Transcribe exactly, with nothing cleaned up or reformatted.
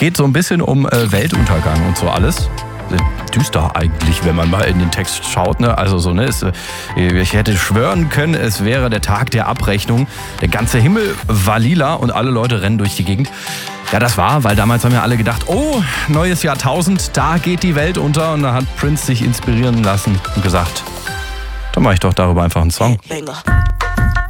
geht so ein bisschen um äh, Weltuntergang und so alles. Düster eigentlich, wenn man mal in den Text schaut. Ne? Also so, ne, es, ich hätte schwören können, es wäre der Tag der Abrechnung. Der ganze Himmel war lila und alle Leute rennen durch die Gegend. Ja, das war, weil damals haben ja alle gedacht, oh, neues Jahrtausend, da geht die Welt unter. Und da hat Prince sich inspirieren lassen und gesagt, dann mache ich doch darüber einfach einen Song.